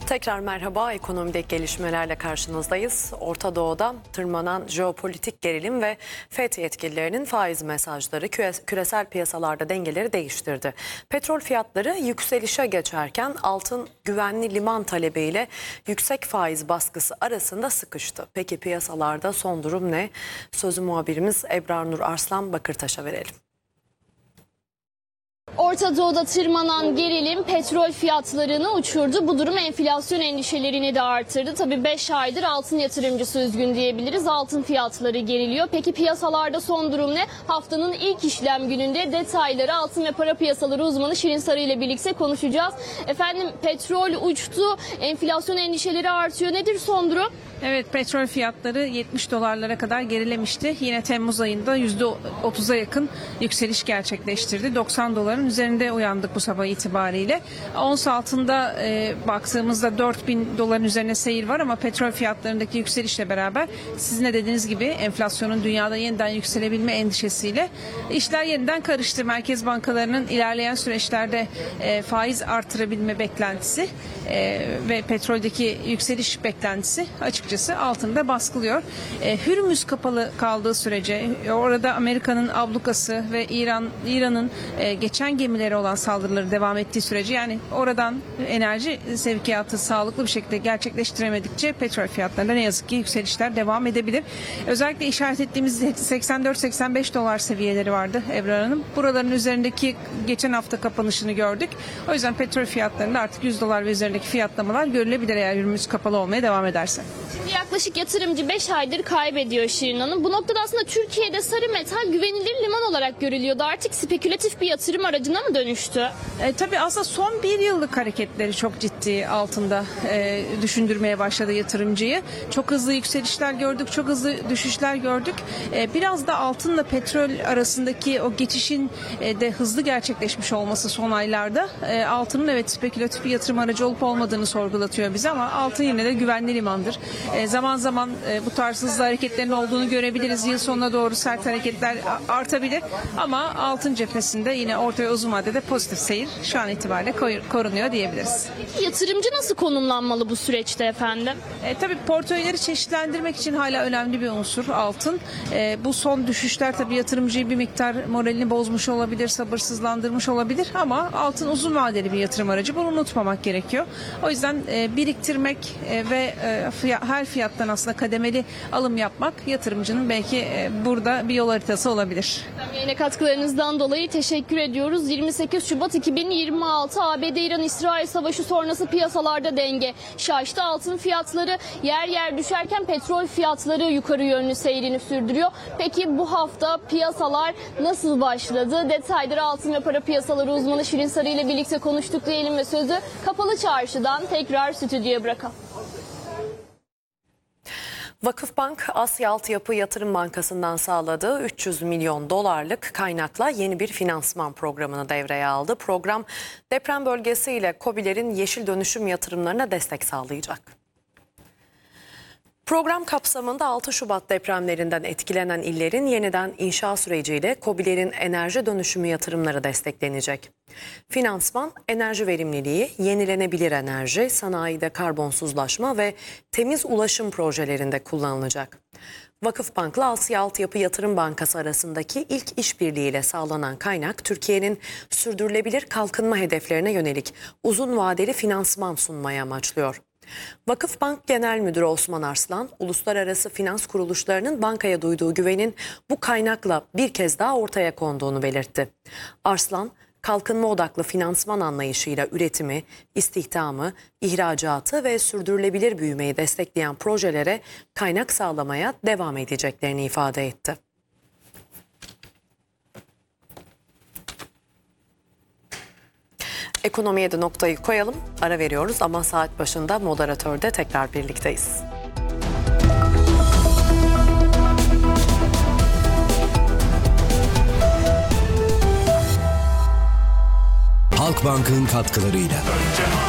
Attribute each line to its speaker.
Speaker 1: Tekrar merhaba, ekonomideki gelişmelerle karşınızdayız. Orta Doğu'da tırmanan jeopolitik gerilim ve FED yetkililerinin faiz mesajları küresel piyasalarda dengeleri değiştirdi. Petrol fiyatları yükselişe geçerken altın güvenli liman talebiyle yüksek faiz baskısı arasında sıkıştı. Peki piyasalarda son durum ne? Sözü muhabirimiz Ebrar Nur Arslan Bakırtaş'a verelim.
Speaker 2: Orta Doğu'da tırmanan gerilim petrol fiyatlarını uçurdu. Bu durum enflasyon endişelerini de artırdı. Tabii 5 aydır altın yatırımcısı üzgün diyebiliriz. Altın fiyatları geriliyor. Peki piyasalarda son durum ne? Haftanın ilk işlem gününde detayları altın ve para piyasaları uzmanı Şirin Sarı ile birlikte konuşacağız. Efendim, petrol uçtu, enflasyon endişeleri artıyor. Nedir son durum?
Speaker 3: Evet, petrol fiyatları 70 dolarlara kadar gerilemişti. Yine Temmuz ayında %30'a yakın yükseliş gerçekleştirdi. 90 doların üzerinde uyandık bu sabah itibariyle. Ons altında baktığımızda 4000 doların üzerine seyir var ama petrol fiyatlarındaki yükselişle beraber sizin de dediğiniz gibi enflasyonun dünyada yeniden yükselebilme endişesiyle işler yeniden karıştı. Merkez bankalarının ilerleyen süreçlerde faiz artırabilme beklentisi ve petroldeki yükseliş beklentisi açıkçası altında baskılıyor. Hürmüz kapalı kaldığı sürece orada Amerika'nın ablukası ve İran'ın geçen gemileri olan saldırıları devam ettiği sürece, yani oradan enerji sevkiyatı sağlıklı bir şekilde gerçekleştiremedikçe petrol fiyatlarında ne yazık ki yükselişler devam edebilir. Özellikle işaret ettiğimiz 84-85 dolar seviyeleri vardı Ebrar Hanım. Buraların üzerindeki geçen hafta kapanışını gördük. O yüzden petrol fiyatlarında artık 100 dolar ve üzerindeki fiyatlamalar görülebilir eğer Hürmüz kapalı olmaya devam ederse.
Speaker 2: Yaklaşık yatırımcı 5 aydır kaybediyor Şirin Hanım. Bu noktada aslında Türkiye'de sarı metal güvenilir liman olarak görülüyordu. Artık spekülatif bir yatırım aracına mı dönüştü?
Speaker 3: Tabii aslında son bir yıllık hareketleri çok ciddi altında düşündürmeye başladı yatırımcıyı. Çok hızlı yükselişler gördük, çok hızlı düşüşler gördük. Biraz da altınla petrol arasındaki o geçişin de hızlı gerçekleşmiş olması son aylarda altının evet spekülatif bir yatırım aracı olup olmadığını sorgulatıyor bize, ama altın yine de güvenli limandır. Zaman zaman bu tarz hızlı hareketlerin olduğunu görebiliriz. Yıl sonuna doğru sert hareketler artabilir ama altın cephesinde yine orta ve uzun vadede pozitif seyir şu an itibariyle korunuyor diyebiliriz.
Speaker 2: Yatırımcı nasıl konumlanmalı bu süreçte efendim?
Speaker 3: Tabii portföyleri çeşitlendirmek için hala önemli bir unsur altın. Bu son düşüşler tabii yatırımcıyı bir miktar moralini bozmuş olabilir, sabırsızlandırmış olabilir ama altın uzun vadeli bir yatırım aracı. Bunu unutmamak gerekiyor. O yüzden biriktirmek ve her fiyattan aslında kademeli alım yapmak yatırımcının belki burada bir yol haritası olabilir.
Speaker 2: Yine katkılarınızdan dolayı teşekkür ediyoruz. 28 Şubat 2026 ABD-İran-İsrail savaşı sonrası piyasalarda denge şaştı. Altın fiyatları yer yer düşerken petrol fiyatları yukarı yönlü seyrini sürdürüyor. Peki bu hafta piyasalar nasıl başladı? Detayları altın ve para piyasaları uzmanı Şirin Sarı ile birlikte konuştuk diyelim ve sözü Kapalı Çarşı'dan tekrar stüdyoya bırakalım.
Speaker 1: Vakıfbank, Asya Altyapı Yatırım Bankası'ndan sağladığı 300 milyon dolarlık kaynakla yeni bir finansman programını devreye aldı. Program, deprem bölgesiyle KOBİ'lerin yeşil dönüşüm yatırımlarına destek sağlayacak. Program kapsamında 6 Şubat depremlerinden etkilenen illerin yeniden inşa süreciyle KOBİ'lerin enerji dönüşümü yatırımları desteklenecek. Finansman, enerji verimliliği, yenilenebilir enerji, sanayide karbonsuzlaşma ve temiz ulaşım projelerinde kullanılacak. Vakıfbank'la Asya Altyapı Yatırım Bankası arasındaki ilk işbirliğiyle sağlanan kaynak, Türkiye'nin sürdürülebilir kalkınma hedeflerine yönelik uzun vadeli finansman sunmayı amaçlıyor. Vakıfbank Genel Müdürü Osman Arslan, uluslararası finans kuruluşlarının bankaya duyduğu güvenin bu kaynakla bir kez daha ortaya konduğunu belirtti. Arslan, kalkınma odaklı finansman anlayışıyla üretimi, istihdamı, ihracatı ve sürdürülebilir büyümeyi destekleyen projelere kaynak sağlamaya devam edeceklerini ifade etti. Ekonomiye de noktayı koyalım, ara veriyoruz ama saat başında moderatörde tekrar birlikteyiz.
Speaker 4: Halkbank'ın katkılarıyla.